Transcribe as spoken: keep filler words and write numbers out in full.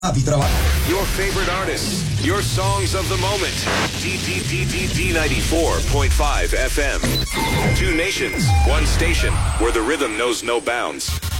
a mi trabajo. Your favorite artists, your songs of the moment. D D D D D ninety-four point five F M. Two nations, one station, where the rhythm knows no bounds.